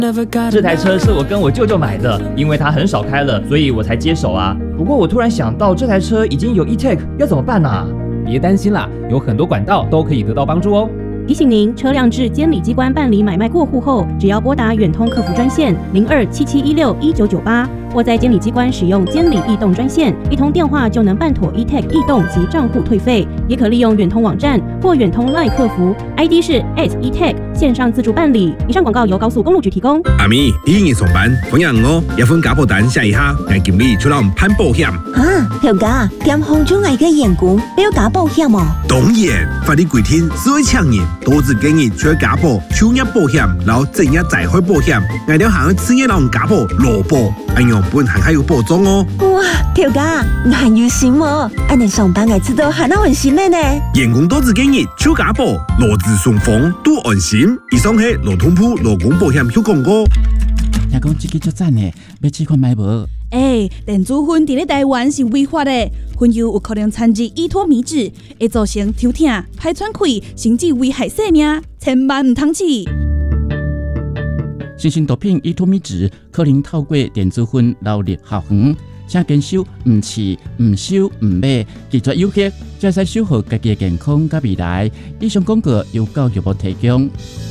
这台车是我跟我舅舅买的，因为他很少开了，所以我才接手啊。不过我突然想到，这台车已经有 e-tag， 要怎么办啊？ 别担心啦，有很多管道都可以得到帮助哦。 提醒您，车辆至监理机关办理买卖过户后，只要拨打远通客服专线0277161998，或在监理机关使用监理易动专线，一通电话就能办妥 e-tag 易动及账户退费。也可利用远通网站或远通 LINE 客服 ，ID 是 @e-tag 线上自助办理。以上广告由高速公路局提供。 阿咪，你已经上班，同样哦，一份家保单写一下，让经理出来攀保险。 条家，点红中外嘅员工要加保险哦。 当然，法律规定，所有厂人都只建议除家保、商业保险，然后正业财产保险，外条行企业人家保、劳保，安样本行还有保障哦。 哇，条家，很有心哦，安尼上班嘅知道很安心的呢。 员工都只建议除家保，劳资双方都安心。以上是劳通部劳工保险有广告。 听讲这个足赞的，要试看买无？ 电子烟伫咧台湾是违法的，烟油有可能掺入依托米脂，会造成头痛、排喘气，甚至危害生命，千万唔通试。 新型毒品依托米脂可能透过电子烟流入校园，请坚守唔试、唔收、唔买，拒绝诱惑，才使守护家己的健康甲未来。以上广告由教育部提供。